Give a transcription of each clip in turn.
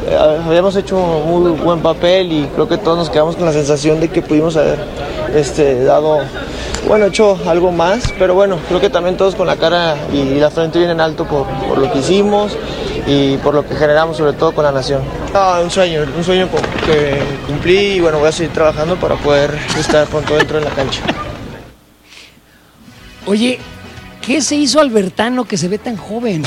habíamos hecho un muy buen papel y creo que todos nos quedamos con la sensación de que pudimos haber hecho algo más, pero bueno, creo que también todos con la cara y la frente bien en alto por lo que hicimos y por lo que generamos, sobre todo con la nación. Un sueño que cumplí y bueno, voy a seguir trabajando para poder estar pronto dentro de la cancha. Oye, ¿qué se hizo Albertano que se ve tan joven?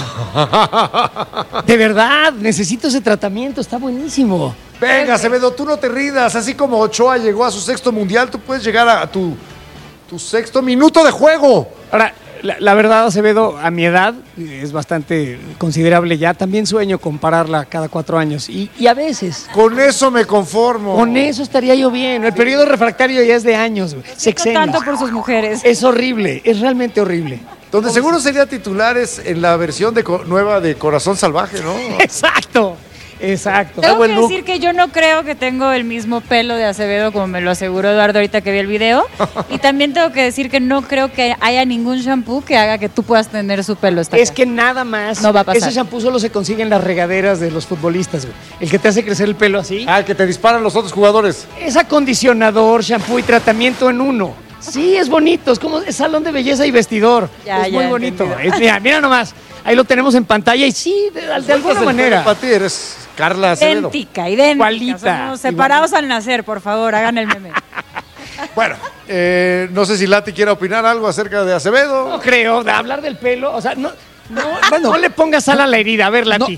De verdad, necesito ese tratamiento, está buenísimo. Venga, Acevedo, tú no te rindas. Así como Ochoa llegó a su 6º mundial, tú puedes llegar a tu 6º minuto de juego. Ahora, la verdad, Acevedo, a mi edad, es bastante considerable ya. También sueño compararla cada 4 años. Y a veces... Con eso me conformo. Con eso estaría yo bien. El periodo refractario ya es de años, sexenios. Tanto por sus mujeres. Es horrible, es realmente horrible. Donde seguro sería titulares en la versión nueva de Corazón Salvaje, ¿no? Exacto. Tengo que decir que yo no creo que tengo el mismo pelo de Acevedo, como me lo aseguró Eduardo ahorita que vi el video. Y también tengo que decir que no creo que haya ningún shampoo que haga que tú puedas tener su pelo. Es que nada más. No va a pasar. Ese shampoo solo se consigue en las regaderas de los futbolistas, güey. El que te hace crecer el pelo así. El que te disparan los otros jugadores. Es acondicionador, shampoo y tratamiento en uno. Sí, es bonito. Es salón de belleza y vestidor. Es muy bonito. Mira nomás. Ahí lo tenemos en pantalla y sí, de alguna manera. Para ti eres Carla Acevedo. Idéntica. Igualita. Somos separados al nacer, por favor, hagan el meme. Bueno, no sé si Lati quiere opinar algo acerca de Acevedo. No creo, de hablar del pelo, o sea, no le pongas sal a la herida. A ver, Lati.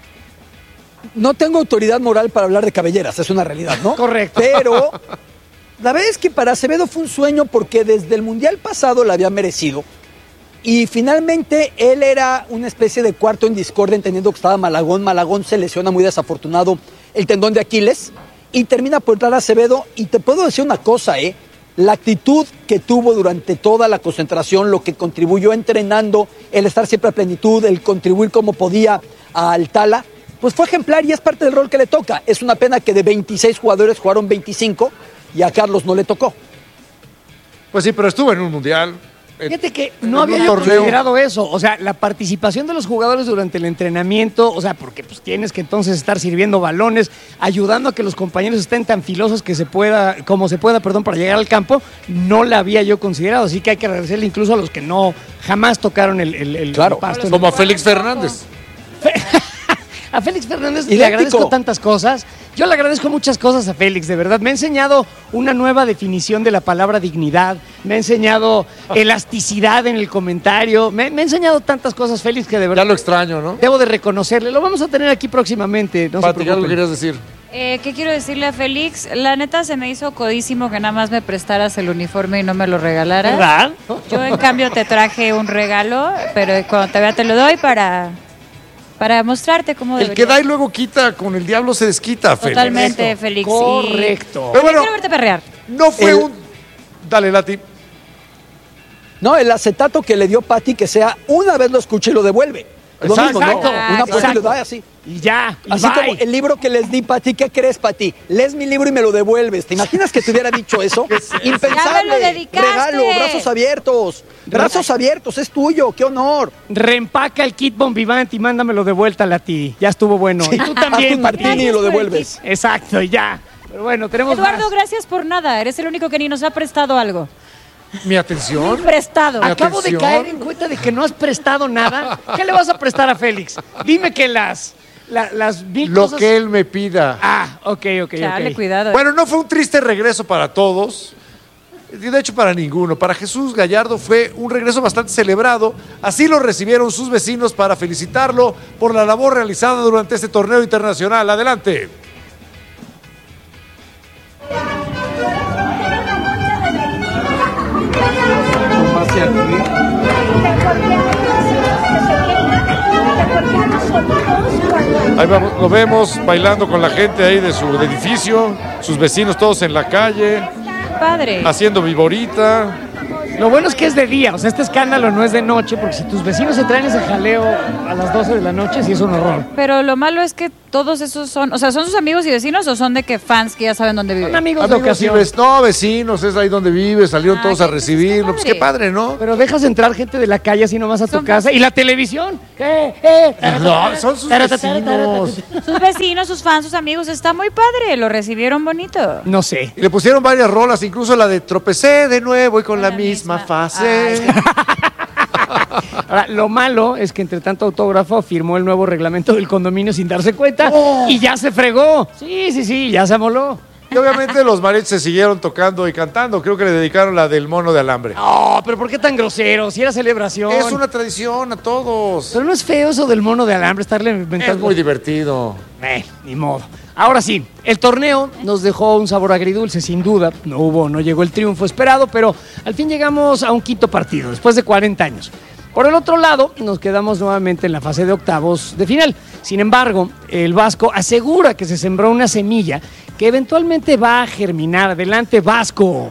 No tengo autoridad moral para hablar de cabelleras, es una realidad, ¿no? Correcto. Pero la verdad es que para Acevedo fue un sueño porque desde el Mundial pasado la había merecido. Y finalmente él era una especie de cuarto en discordia, entendiendo que estaba Malagón. Malagón se lesiona muy desafortunado el tendón de Aquiles y termina por entrar a Acevedo. Y te puedo decir una cosa, la actitud que tuvo durante toda la concentración, lo que contribuyó entrenando, el estar siempre a plenitud, el contribuir como podía al Tala, pues fue ejemplar y es parte del rol que le toca. Es una pena que de 26 jugadores jugaron 25 y a Carlos no le tocó. Pues sí, pero estuvo en un mundial. Fíjate que no había yo considerado eso, o sea, la participación de los jugadores durante el entrenamiento, o sea, porque pues tienes que entonces estar sirviendo balones, ayudando a que los compañeros estén tan filosos como se pueda, para llegar al campo, no la había yo considerado, así que hay que agradecerle incluso a los que no jamás tocaron el pasto. Como a Félix Fernández. A Félix Fernández le agradezco tantas cosas. Yo le agradezco muchas cosas a Félix, de verdad. Me ha enseñado una nueva definición de la palabra dignidad. Me ha enseñado elasticidad en el comentario. Me ha enseñado tantas cosas, Félix, que de verdad... Ya lo extraño, ¿no? Debo de reconocerle. Lo vamos a tener aquí próximamente. No Pati, ¿qué lo querías decir? ¿Qué quiero decirle a Félix? La neta se me hizo codísimo que nada más me prestaras el uniforme y no me lo regalaras. ¿Verdad? Yo en cambio te traje un regalo, pero cuando te vea te lo doy para mostrarte cómo debería. El que da y luego quita, con el diablo se desquita, Félix. Totalmente, Félix. Correcto. Pero bueno, quiero verte perrear. No fue Dale, Lati. No, el acetato que le dio Pati, que sea una vez lo escucha y lo devuelve. Es lo mismo, ¿no? Una pues lo da así. Y ya. Así como el libro que les di, Pati, ¿qué crees, Pati? Lees mi libro y me lo devuelves. ¿Te imaginas que te hubiera dicho eso? Impensable. Ya me lo dedicaste. Regalo, brazos abiertos. Brazos abiertos, es tuyo, qué honor. Reempaca el kit Bon Vivant y mándamelo de vuelta, Lati. Ya estuvo bueno. Sí. Y tú también, Martini, y lo devuelves. Exacto, y ya. Pero bueno, tenemos Eduardo, más. Gracias por nada. Eres el único que ni nos ha prestado algo. ¿Mi atención? Prestado. Acabo de caer en cuenta de que no has prestado nada. ¿Qué le vas a prestar a Félix? Dime que las mil Lo cosas... que él me pida. Ok. Chale, cuidado. Bueno, no fue un triste regreso para todos. De hecho, para ninguno. Para Jesús Gallardo fue un regreso bastante celebrado. Así lo recibieron sus vecinos para felicitarlo por la labor realizada durante este torneo internacional. Adelante. Ahí vamos, lo vemos bailando con la gente ahí de su edificio, sus vecinos todos en la calle. Padre. Haciendo viborita. Lo bueno es que es de día, o sea, este escándalo no es de noche, porque si tus vecinos se traen ese jaleo a las 12 de la noche, sí es un horror. Pero lo malo es que todos esos son, o sea, ¿son sus amigos y vecinos o son de que fans que ya saben dónde viven? Son amigos de ocasión. No, vecinos, es ahí donde vives, salieron todos a recibirlo. Pues qué padre, ¿no? Pero dejas entrar gente de la calle así nomás a tu casa. ¿Y la televisión? No, son sus vecinos. Sus vecinos, sus fans, sus amigos, está muy padre, lo recibieron bonito. No sé. Y le pusieron varias rolas, incluso la de tropecé de nuevo y con la misma fase. Ahora, lo malo es que entre tanto autógrafo firmó el nuevo reglamento del condominio sin darse cuenta y ya se fregó. Sí, ya se amoló. Y obviamente los mariachis se siguieron tocando y cantando. Creo que le dedicaron la del mono de alambre. No, pero ¿por qué tan grosero? Si era celebración. Es una tradición a todos. Pero no es feo eso del mono de alambre, estarle inventando. Es muy divertido. Ni modo. Ahora sí, el torneo nos dejó un sabor agridulce, sin duda. No llegó el triunfo esperado, pero al fin llegamos a un quinto partido, después de 40 años. Por el otro lado, nos quedamos nuevamente en la fase de octavos de final. Sin embargo, el Vasco asegura que se sembró una semilla que eventualmente va a germinar. Adelante, Vasco.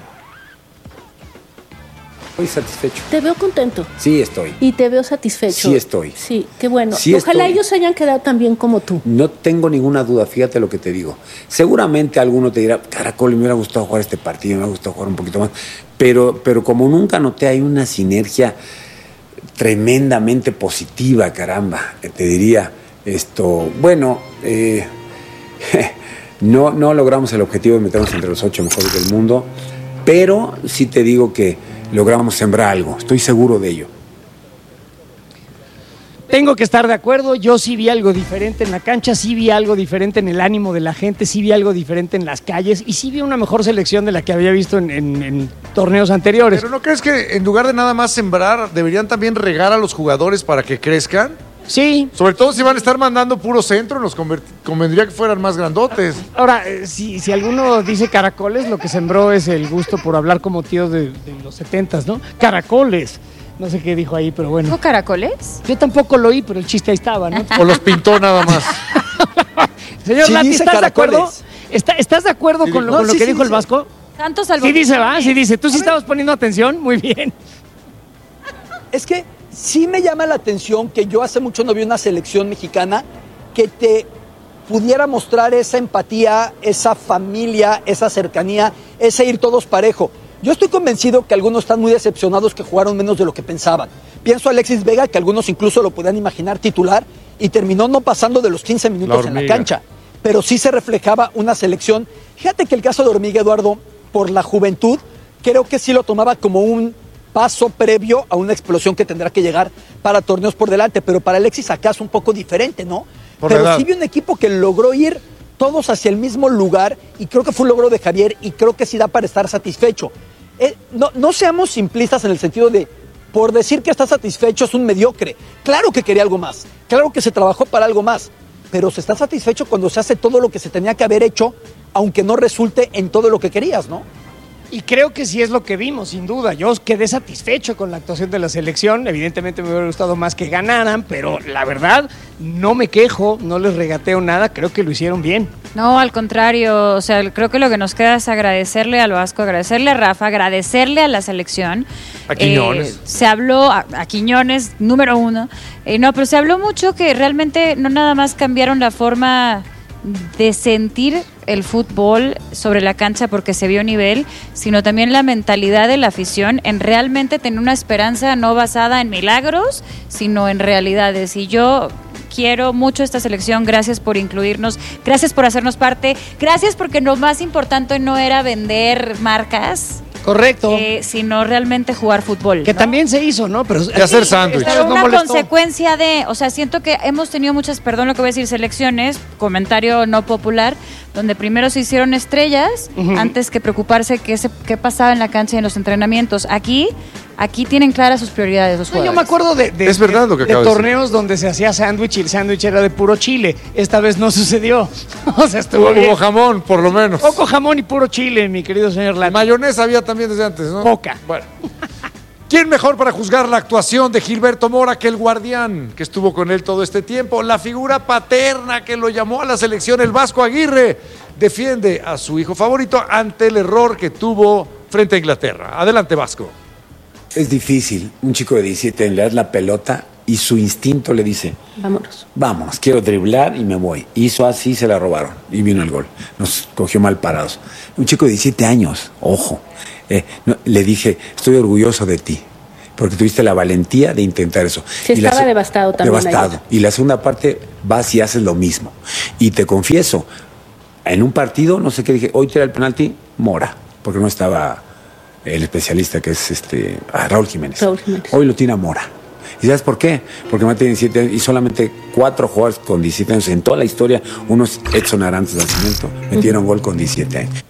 Estoy satisfecho. Te veo contento. Sí, estoy. Y te veo satisfecho. Sí, estoy. Sí, qué bueno. Sí, ojalá estoy. ellos hayan quedado tan bien como tú. No tengo ninguna duda, fíjate lo que te digo. Seguramente alguno te dirá, Caracol, me hubiera gustado jugar este partido, me hubiera gustado jugar un poquito más. Pero como nunca noté, hay una sinergia tremendamente positiva, caramba. Te diría bueno, no logramos el objetivo de meternos entre los 8 mejores del mundo, pero sí te digo que logramos sembrar algo, estoy seguro de ello. Tengo que estar de acuerdo, yo sí vi algo diferente en la cancha, sí vi algo diferente en el ánimo de la gente, sí vi algo diferente en las calles y sí vi una mejor selección de la que había visto en torneos anteriores. ¿Pero no crees que en lugar de nada más sembrar, deberían también regar a los jugadores para que crezcan? Sí. Sobre todo si van a estar mandando puro centro, nos convendría que fueran más grandotes. Ahora, si alguno dice caracoles, lo que sembró es el gusto por hablar como tíos de los 70s, ¿no? Caracoles. No sé qué dijo ahí, pero bueno. ¿Dijo caracoles? Yo tampoco lo oí, pero el chiste ahí estaba, ¿no? O los pintó nada más. Señor Sí Lati, dice ¿estás caracoles. de acuerdo? ¿Estás de acuerdo con lo que dijo el Vasco? Tantos Sí dice, ¿va? Sí dice. ¿Tú sí estabas poniendo atención? Muy bien. Es que sí me llama la atención que yo hace mucho no vi una selección mexicana que te pudiera mostrar esa empatía, esa familia, esa cercanía, ese ir todos parejo. Yo estoy convencido que algunos están muy decepcionados que jugaron menos de lo que pensaban. Pienso a Alexis Vega, que algunos incluso lo podían imaginar titular, y terminó no pasando de los 15 minutos en la cancha. Pero sí se reflejaba una selección. Fíjate que el caso de Hormiga, Eduardo, por la juventud, creo que sí lo tomaba como un paso previo a una explosión que tendrá que llegar para torneos por delante. Pero para Alexis acaso un poco diferente, ¿no? Pero sí vi un equipo que logró ir todos hacia el mismo lugar, y creo que fue un logro de Javier, y creo que sí da para estar satisfecho. No seamos simplistas en el sentido de, por decir que está satisfecho es un mediocre. Claro que quería algo más, claro que se trabajó para algo más, pero se está satisfecho cuando se hace todo lo que se tenía que haber hecho, aunque no resulte en todo lo que querías, ¿no? Y creo que sí es lo que vimos, sin duda. Yo quedé satisfecho con la actuación de la selección. Evidentemente me hubiera gustado más que ganaran, pero la verdad, no me quejo, no les regateo nada, creo que lo hicieron bien. No, al contrario, o sea, creo que lo que nos queda es agradecerle al Vasco, agradecerle a Rafa, agradecerle a la selección. A Quiñones. Se habló, a Quiñones, número 1. No, pero se habló mucho que realmente no nada más cambiaron la forma de sentir el fútbol sobre la cancha porque se vio nivel, sino también la mentalidad de la afición en realmente tener una esperanza no basada en milagros, sino en realidades. Y yo quiero mucho esta selección, gracias por incluirnos, gracias por hacernos parte, gracias porque lo más importante no era vender marcas. Correcto. Sino realmente jugar fútbol. Que ¿no? también se hizo, ¿no? Pero y hacer sándwich. Pero una consecuencia de, o sea, siento que hemos tenido muchas, perdón lo que voy a decir, selecciones, comentario no popular, donde primero se hicieron estrellas antes que preocuparse qué pasaba en la cancha y en los entrenamientos. Aquí tienen claras sus prioridades los jugadores. Yo me acuerdo es verdad lo que de acabas de torneos donde se hacía sándwich y el sándwich era de puro chile. Esta vez no sucedió. O sea, estuvo bien. Hubo jamón, por lo menos. Poco jamón y puro chile, mi querido señor Lati. Mayonesa había también desde antes, ¿no? Poca. Bueno. ¿Quién mejor para juzgar la actuación de Gilberto Mora que el guardián que estuvo con él todo este tiempo? La figura paterna que lo llamó a la selección, el Vasco Aguirre, defiende a su hijo favorito ante el error que tuvo frente a Inglaterra. Adelante, Vasco. Es difícil, un chico de 17 años le das la pelota y su instinto le dice, vámonos, quiero driblar y me voy. Hizo así, se la robaron y vino el gol. Nos cogió mal parados. Un chico de 17 años, ojo. Le dije, estoy orgulloso de ti, porque tuviste la valentía de intentar eso. Sí, estaba devastado también. Devastado. Y la segunda parte vas y haces lo mismo. Y te confieso, en un partido, no sé qué dije, hoy tira el penalti, Mora, porque no estaba el especialista que es Raúl Jiménez. Hoy lo tira Mora. ¿Y sabes por qué? Porque Mora tiene 17 años y solamente 4 jugadores con 17 años en toda la historia, unos Edson Arantes de Nacimiento, metieron gol con 17 años.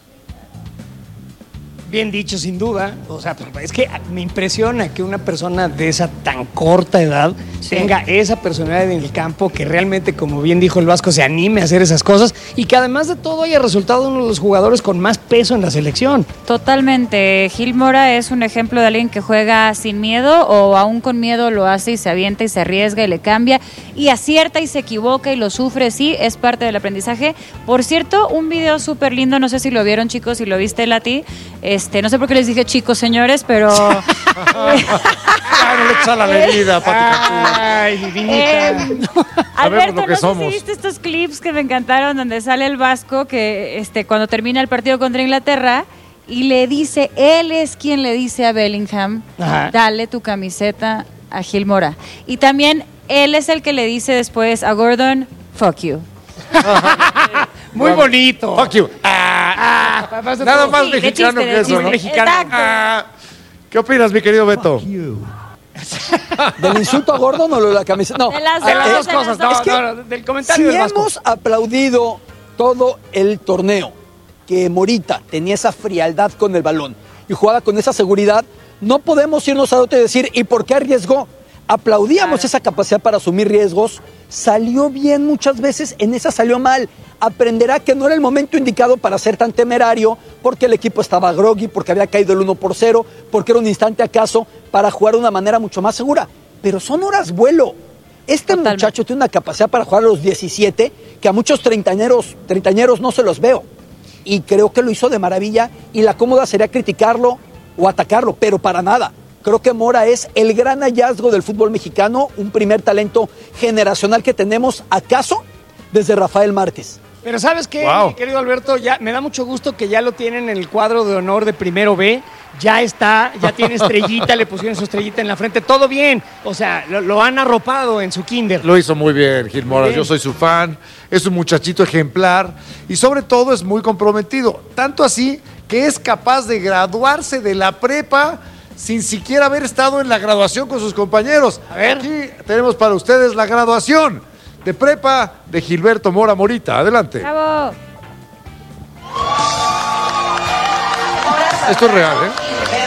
Bien dicho, sin duda. O sea, es que me impresiona que una persona de esa tan corta edad tenga esa personalidad en el campo, que realmente, como bien dijo el Vasco, se anime a hacer esas cosas y que además de todo haya resultado uno de los jugadores con más peso en la selección. Totalmente. Gil Mora es un ejemplo de alguien que juega sin miedo o aún con miedo lo hace y se avienta y se arriesga y le cambia y acierta y se equivoca y lo sufre. Sí, es parte del aprendizaje. Por cierto, un video súper lindo, no sé si lo vieron, chicos, si lo viste, Lati. No sé por qué les dije chicos, señores, pero... no le echa la bebida, Ay, divinita. Alberto, no sé si viste estos clips que me encantaron donde sale el Vasco que cuando termina el partido contra Inglaterra y le dice, él es quien le dice a Bellingham, dale tu camiseta a Gil Mora. Y también él es el que le dice después a Gordon, fuck you. Muy bonito. Fuck you. Nada más mexicano que eso, ¿no? ¿Qué opinas, mi querido Beto? ¿Del insulto a Gordon o lo de la camiseta? No, de las dos cosas. Es que del comentario del Vasco. Hemos aplaudido todo el torneo que Morita tenía esa frialdad con el balón y jugaba con esa seguridad, no podemos irnos al otro y decir, ¿y por qué arriesgó? Aplaudíamos esa capacidad para asumir riesgos, salió bien muchas veces, en esa salió mal. Aprenderá que no era el momento indicado para ser tan temerario, porque el equipo estaba groggy, porque había caído el 1-0, porque era un instante acaso para jugar de una manera mucho más segura. Pero son horas vuelo. Muchacho tiene una capacidad para jugar a los 17 que a muchos treintañeros no se los veo. Y creo que lo hizo de maravilla y la cómoda sería criticarlo o atacarlo, pero para nada. Creo que Mora es el gran hallazgo del fútbol mexicano, un primer talento generacional que tenemos, acaso, desde Rafael Márquez. Pero ¿sabes qué, mi querido Alberto? Ya me da mucho gusto que ya lo tienen en el cuadro de honor de Primero B. Ya está, ya tiene estrellita, le pusieron su estrellita en la frente. Todo bien. O sea, lo han arropado en su kinder. Lo hizo muy bien, Gil Mora. Yo soy su fan. Es un muchachito ejemplar. Y sobre todo es muy comprometido. Tanto así que es capaz de graduarse de la prepa sin siquiera haber estado en la graduación con sus compañeros. A ver, aquí tenemos para ustedes la graduación de prepa de Gilberto Mora Morita. Adelante. ¡Bravo! Esto es real, ¿eh?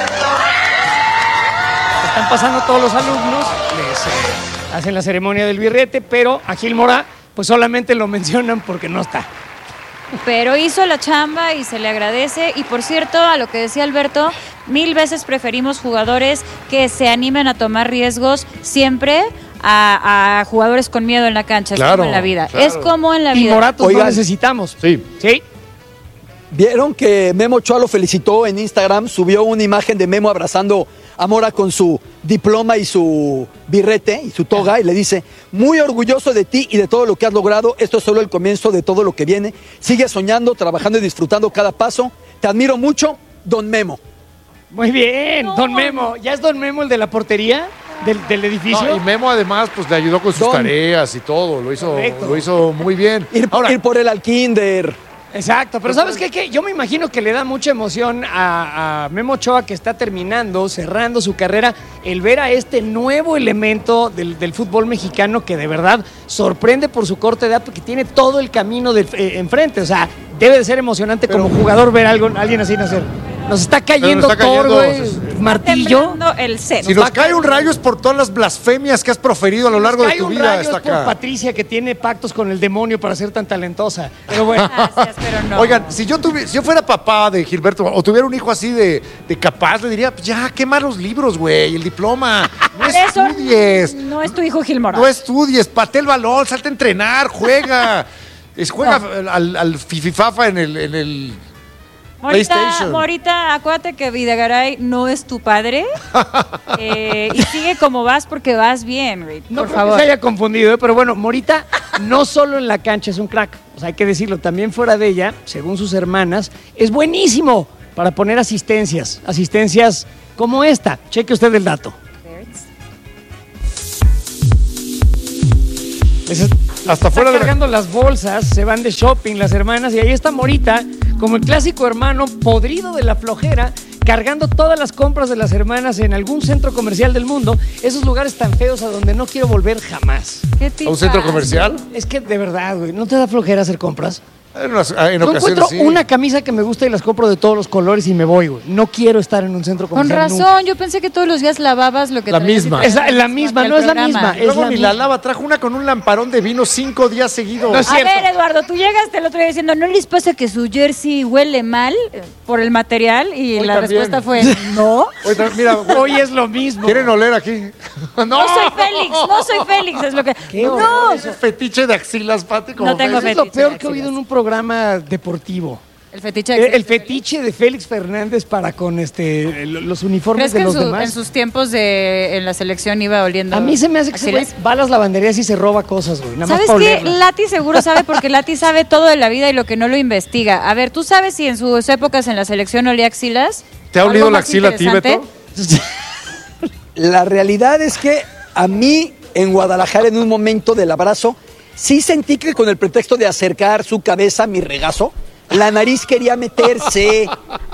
Están pasando todos los alumnos, les hacen la ceremonia del birrete, pero a Gil Mora pues solamente lo mencionan porque no está. Pero hizo la chamba y se le agradece. Y por cierto, a lo que decía Alberto, 1000 veces preferimos jugadores que se animen a tomar riesgos siempre a jugadores con miedo en la cancha. Es como en la vida. Claro. Es como en la vida. Y Moratos no necesitamos. Sí. ¿Vieron que Memo Ochoa lo felicitó en Instagram? Subió una imagen de Memo abrazando a Mora con su diploma y su birrete y su toga y le dice, muy orgulloso de ti y de todo lo que has logrado. Esto es solo el comienzo de todo lo que viene. Sigue soñando, trabajando y disfrutando cada paso. Te admiro mucho, Don Memo. Muy bien, Don Memo. ¿Ya es Don Memo el de la portería del edificio? No, y Memo además pues le ayudó con sus tareas y todo. Lo hizo muy bien. Ir por él al kinder. Exacto, pero ¿sabes qué? Yo me imagino que le da mucha emoción a Memo Ochoa, que está cerrando su carrera, el ver a este nuevo elemento del fútbol mexicano que de verdad sorprende por su corta edad, porque tiene todo el camino enfrente. O sea, debe de ser emocionante como jugador ver a alguien así nacer. Nos está cayendo Thor, güey, martillo. El set. Si nos cae un rayo es por todas las blasfemias que has proferido a lo largo de tu vida. Está acá. Por Patricia, que tiene pactos con el demonio para ser tan talentosa. Pero bueno. Gracias, pero no. Oigan, si yo fuera papá de Gilberto o tuviera un hijo así de capaz, le diría, pues ya, quema los libros, güey, el diploma. No estudies. No es tu hijo Gil Mora. No estudies, patea el balón, salte a entrenar, juega. Juega al fififafa en el Morita, acuérdate que Videgaray no es tu padre y sigue como vas porque vas bien, güey. No por creo favor. que se haya confundido, pero bueno, Morita no solo en la cancha es un crack, o sea, hay que decirlo, también fuera de ella, según sus hermanas, es buenísimo para poner asistencias como esta. Cheque usted el dato. Hasta fuera de cargando las bolsas, se van de shopping las hermanas y ahí está Morita, como el clásico hermano podrido de la flojera, cargando todas las compras de las hermanas en algún centro comercial del mundo, esos lugares tan feos a donde no quiero volver jamás. ¿A un centro comercial? Es que de verdad, güey, ¿no te da flojera hacer compras? En Yo ocasiones encuentro sí. una camisa que me gusta y las compro de todos los colores y me voy, güey. No quiero estar en un centro Con comercial razón, nunca. yo pensé que todos los días lavabas lo que La traías y misma. traías Es la misma, que no el es la programa. misma. Y luego es ni la la lava, trajo una con un lamparón de vino 5 días seguidos. No es A cierto. ver, Eduardo, tú llegaste el otro día diciendo, ¿no les pasa que su jersey huele mal por el material? Y Hoy la también. respuesta fue, no. Oye, mira, Hoy es lo mismo. ¿quieren oler aquí? No soy Félix, es lo que... Qué No, Ese fetiche de axilas, Pati. Como No tengo ves. Eso es lo fetiche peor de que he oído axilas. en un programa deportivo. el fetiche de El fetiche de Félix Fernández para con los uniformes ¿Crees que de los en demás. sus tiempos en la selección iba oliendo? A mí se me hace que ese güey axilas? va a las lavanderías y se roba cosas, güey. Nada más ¿Sabes para qué? olerlas. Lati seguro sabe porque Lati sabe todo de la vida y lo que no lo investiga. A ver, ¿tú sabes si en sus épocas en la selección olía axilas? ¿Te ha ¿Algo olido la más axila a ti, interesante? Beto? La realidad es que a mí en Guadalajara en un momento del abrazo sí sentí que con el pretexto de acercar su cabeza a mi regazo, la nariz quería meterse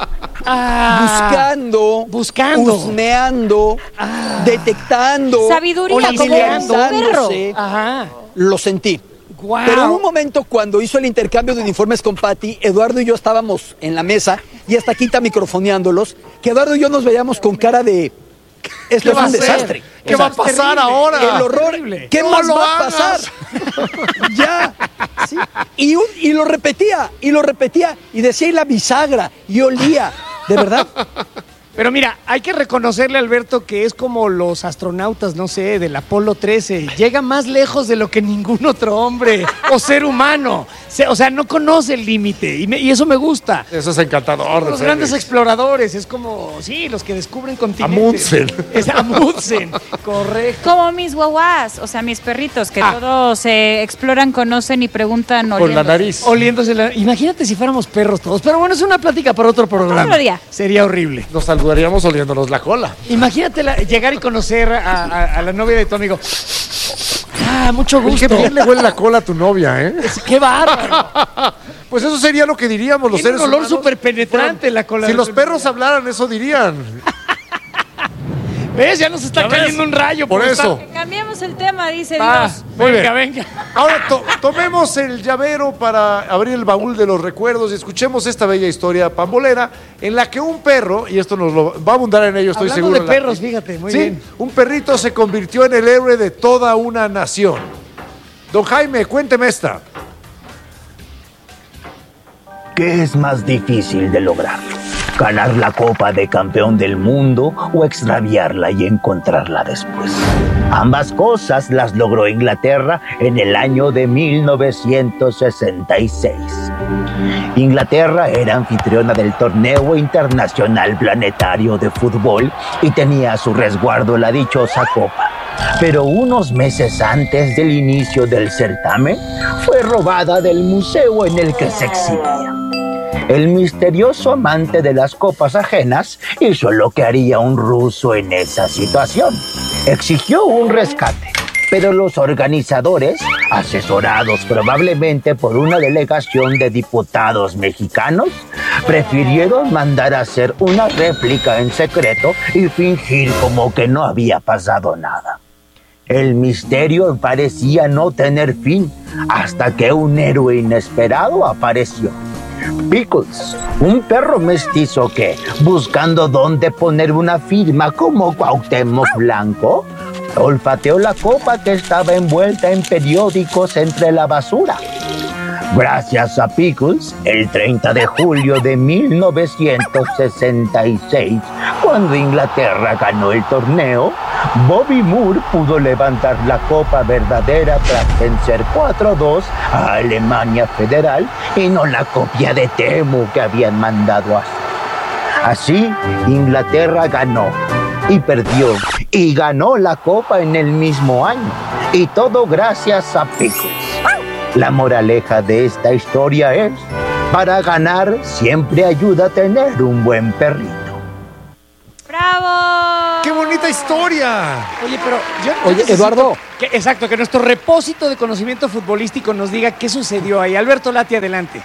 buscando, husmeando, detectando, Sabiduría, como un perro. Ajá. Lo sentí. Guau. Pero en un momento cuando hizo el intercambio de uniformes con Patty, Eduardo y yo estábamos en la mesa y hasta Quita microfoneándolos, que Eduardo y yo nos veíamos con cara de esto es va a un ser? desastre. ¿Qué va a pasar ahora? El horror. Terrible. ¿Qué No más lo va a hagas. pasar? Ya. ¿Sí? Y lo repetía, y decía y la bisagra, y olía. ¿De verdad? Pero mira, hay que reconocerle a Alberto que es como los astronautas, no sé, del Apolo 13. Llega más lejos de lo que ningún otro hombre o ser humano. O sea, no conoce el límite y eso me gusta. Eso es encantador. Los de grandes Félix. exploradores, es como, sí, los que descubren continentes. Amundsen. Es Amundsen, correcto. Como mis guaguas, o sea, mis perritos, que todos exploran, conocen y preguntan Con la oliéndose. nariz. Oliéndose la... Imagínate si fuéramos perros todos. Pero bueno, es una plática para otro programa. Otro día. Sería horrible. Nos saludaríamos oliéndonos la cola. Imagínate llegar y conocer a la novia de tu amigo. Ah, mucho Oye, gusto. qué bien le huele la cola a tu novia, ¿eh? ¡Qué bárbaro! Pues eso sería lo que diríamos los Tiene seres un olor humanos. súper penetrante la cola. Si de los tu perros novia. hablaran, eso dirían. ¿Ves? Ya nos está ¿Ya ves? cayendo un rayo. Por eso. Cambiamos el tema, dice Ah, Dios. Muy bien. venga. Ahora tomemos el llavero para abrir el baúl de los recuerdos y escuchemos esta bella historia pambolera en la que un perro, y esto nos lo va a abundar en ello, estoy Hablando seguro. de perros, fíjate, muy Sí, bien. un perrito se convirtió en el héroe de toda una nación. Don Jaime, cuénteme esta. ¿Qué es más difícil de lograr? ¿Ganar la Copa de Campeón del Mundo o extraviarla y encontrarla después? Ambas cosas las logró Inglaterra en el año de 1966. Inglaterra era anfitriona del Torneo Internacional Planetario de Fútbol y tenía a su resguardo la dichosa copa. Pero unos meses antes del inicio del certamen, fue robada del museo en el que se exhibía. El misterioso amante de las copas ajenas hizo lo que haría un ruso en esa situación. Exigió un rescate, pero los organizadores, asesorados probablemente por una delegación de diputados mexicanos, prefirieron mandar a hacer una réplica en secreto y fingir como que no había pasado nada. El misterio parecía no tener fin hasta que un héroe inesperado apareció. Pickles, un perro mestizo que, buscando dónde poner una firma como Cuauhtémoc Blanco, olfateó la copa que estaba envuelta en periódicos entre la basura. Gracias a Pickles, el 30 de julio de 1966, cuando Inglaterra ganó el torneo, Bobby Moore pudo levantar la Copa Verdadera tras vencer 4-2 a Alemania Federal y no la copia de Temu que habían mandado a hacer. Así, Inglaterra ganó y perdió y ganó la Copa en el mismo año. Y todo gracias a Pickles. La moraleja de esta historia es, para ganar siempre ayuda a tener un buen perrito. ¡Bravo! ¡Qué bonita historia! Oye, pero yo Oye, Eduardo. Exacto, que nuestro repósito de conocimiento futbolístico nos diga qué sucedió ahí. Alberto Lati, adelante.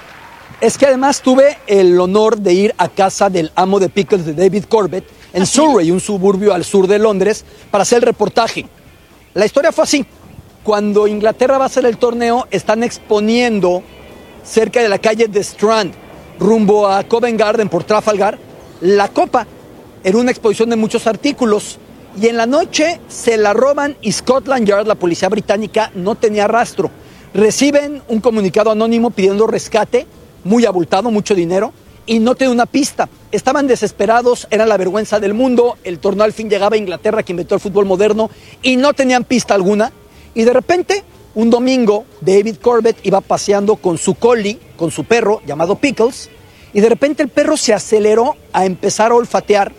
Es que además tuve el honor de ir a casa del amo de Pickles, de David Corbett, en Surrey, un suburbio al sur de Londres, para hacer el reportaje. La historia fue así. Cuando Inglaterra va a hacer el torneo, están exponiendo cerca de la calle de Strand, rumbo a Covent Garden por Trafalgar, la copa. Era una exposición de muchos artículos. Y en la noche se la roban y Scotland Yard, la policía británica, no tenía rastro. Reciben un comunicado anónimo pidiendo rescate, muy abultado, mucho dinero, y no tiene una pista. Estaban desesperados, era la vergüenza del mundo, el torneo al fin llegaba a Inglaterra, que inventó el fútbol moderno, y no tenían pista alguna. Y de repente, un domingo, David Corbett iba paseando con su collie, con su perro llamado Pickles, y de repente el perro se aceleró a empezar a olfatear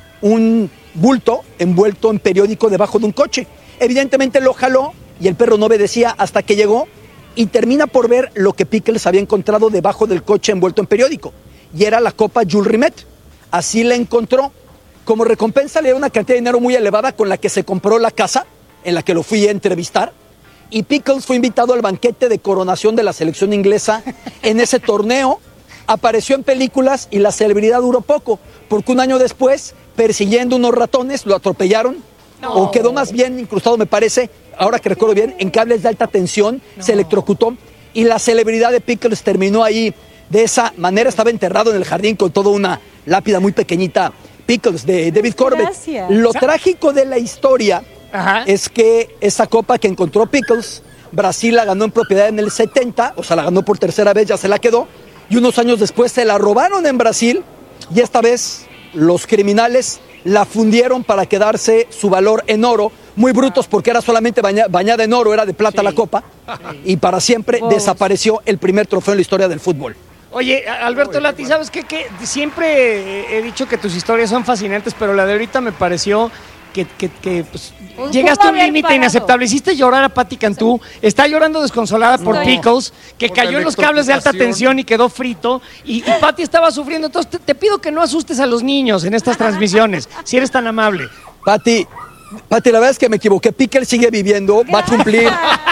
un bulto envuelto en periódico debajo de un coche. Evidentemente lo jaló y el perro no obedecía hasta que llegó y termina por ver lo que Pickles había encontrado debajo del coche envuelto en periódico. Y era la copa Jules Rimet. Así la encontró. Como recompensa le dio una cantidad de dinero muy elevada con la que se compró la casa en la que lo fui a entrevistar. Y Pickles fue invitado al banquete de coronación de la selección inglesa en ese torneo. Apareció en películas y la celebridad duró poco, porque un año después, persiguiendo unos ratones, lo atropellaron. O quedó más bien incrustado, me parece, ahora que recuerdo bien, en cables de alta tensión, se electrocutó. Y la celebridad de Pickles terminó ahí de esa manera. Estaba enterrado en el jardín con toda una lápida muy pequeñita, Pickles, de David Corbett. Gracias. Lo trágico de la historia es que esa copa que encontró Pickles, Brasil la ganó en propiedad en el 70, o sea, la ganó por tercera vez, ya se la quedó, y unos años después se la robaron en Brasil, y esta vez los criminales la fundieron para quedarse su valor en oro, muy brutos porque era solamente bañada en oro, era de plata la copa, y para siempre desapareció el primer trofeo en la historia del fútbol. Oye, Alberto Lati, ¿sabes qué? Que siempre he dicho que tus historias son fascinantes, pero la de ahorita me pareció que pues, llegaste a un límite inaceptable. Hiciste llorar a Patti Cantú, está llorando desconsolada por Pickles, que cayó en los cables de alta tensión y quedó frito, y Patti estaba sufriendo. Entonces te pido que no asustes a los niños en estas transmisiones, si eres tan amable. Patti, la verdad es que me equivoqué. Pickles sigue viviendo, va a cumplir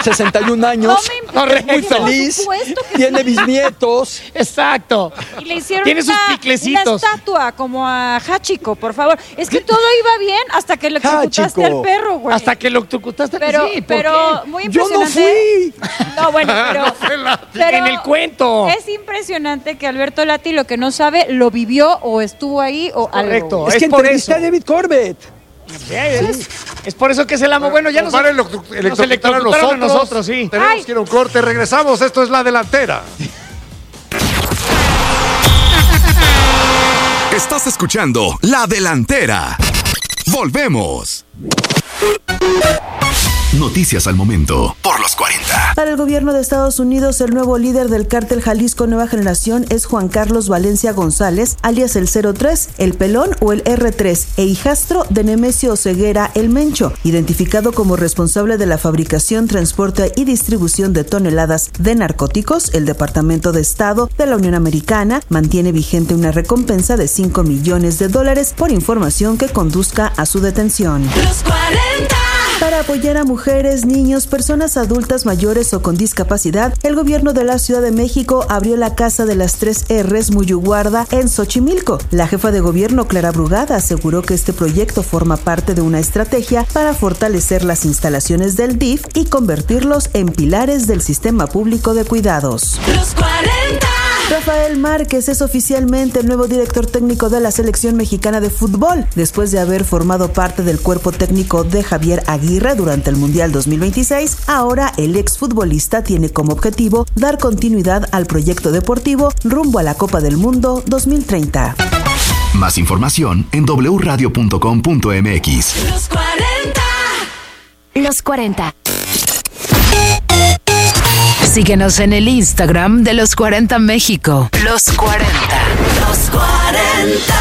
61 años. Es muy feliz, tiene bisnietos. Exacto. Y le hicieron tiene sus una piclecitos. estatua como a Hachiko, por favor. Es que todo iba bien hasta que le electrocutaste al perro, güey. Hasta que lo electrocutaste. Pero, sí, pero muy impresionante. Yo no fui. No, bueno, pero en el cuento. Es impresionante que Alberto Lati lo que no sabe lo vivió o estuvo ahí o correcto. algo. Es que entrevisté a David Corbett. Es por eso que es el amo. Bueno, ya nos electrocutaron a nosotros, sí. Tenemos que ir a un corte, regresamos. Esto es La Delantera. Estás escuchando La Delantera. Volvemos. Noticias al momento por los 40. Para el gobierno de Estados Unidos, el nuevo líder del cártel Jalisco Nueva Generación es Juan Carlos Valencia González, alias el 03, el Pelón o el R3, e hijastro de Nemesio Ceguera el Mencho, identificado como responsable de la fabricación, transporte y distribución de toneladas de narcóticos. El Departamento de Estado de la Unión Americana mantiene vigente una recompensa de $5 millones por información que conduzca a su detención. Los 40. Para apoyar a mujeres, niños, personas adultas mayores o con discapacidad, el gobierno de la Ciudad de México abrió la Casa de las 3 R's Muyuguarda en Xochimilco. La jefa de gobierno, Clara Brugada, aseguró que este proyecto forma parte de una estrategia para fortalecer las instalaciones del DIF y convertirlos en pilares del sistema público de cuidados. Los 40. Rafael Márquez es oficialmente el nuevo director técnico de la selección mexicana de fútbol, después de haber formado parte del cuerpo técnico de Javier Aguirre durante el Mundial 2026. Ahora el exfutbolista tiene como objetivo dar continuidad al proyecto deportivo rumbo a la Copa del Mundo 2030. Más información en wradio.com.mx. Los 40. Los 40. Síguenos en el Instagram de Los 40 México. Los 40. Los 40.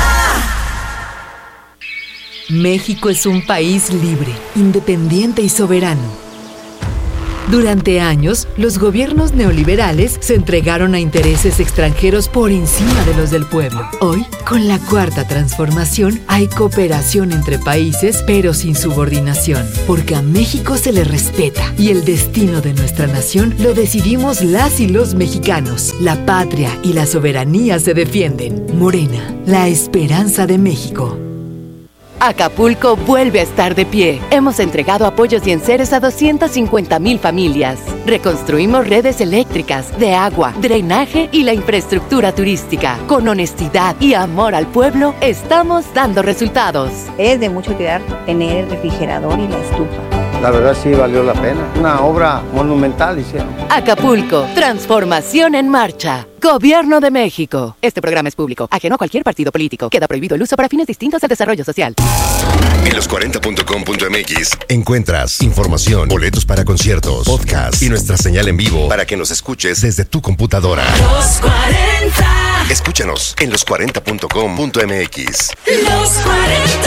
México es un país libre, independiente y soberano. Durante años, los gobiernos neoliberales se entregaron a intereses extranjeros por encima de los del pueblo. Hoy, con la Cuarta Transformación, hay cooperación entre países, pero sin subordinación, porque a México se le respeta y el destino de nuestra nación lo decidimos las y los mexicanos. La patria y la soberanía se defienden. Morena, la esperanza de México. Acapulco vuelve a estar de pie. Hemos entregado apoyos y enseres a 250,000 familias. Reconstruimos redes eléctricas, de agua, drenaje y la infraestructura turística. Con honestidad y amor al pueblo, estamos dando resultados. Es de mucha utilidad tener el refrigerador y la estufa. La verdad sí valió la pena. Una obra monumental hicieron. Acapulco, transformación en marcha. Gobierno de México. Este programa es público, ajeno a cualquier partido político. Queda prohibido el uso para fines distintos al desarrollo social. En los40.com.mx encuentras información, boletos para conciertos, podcast y nuestra señal en vivo para que nos escuches desde tu computadora. Los 40. Escúchanos en los40.com.mx. Los 40.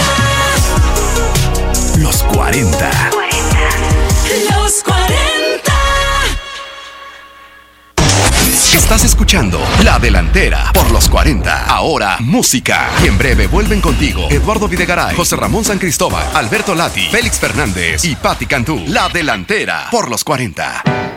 Los 40. Los 40. Estás escuchando La Delantera por Los 40. Ahora, música. Y en breve vuelven contigo Eduardo Videgaray, José Ramón San Cristóbal, Alberto Lati, Félix Fernández y Patti Cantú. La Delantera por Los 40.